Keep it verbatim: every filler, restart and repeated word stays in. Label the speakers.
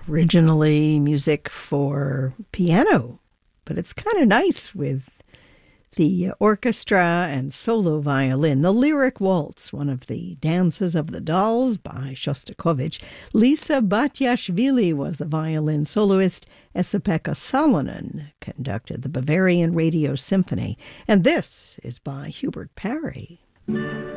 Speaker 1: originally music for piano, but it's kind of nice with the orchestra and solo violin. The Lyric Waltz, one of the dances of the dolls by Shostakovich. Lisa Batyashvili was the violin soloist. Esa-Pekka Salonen conducted the Bavarian Radio Symphony. And this is by Hubert Parry.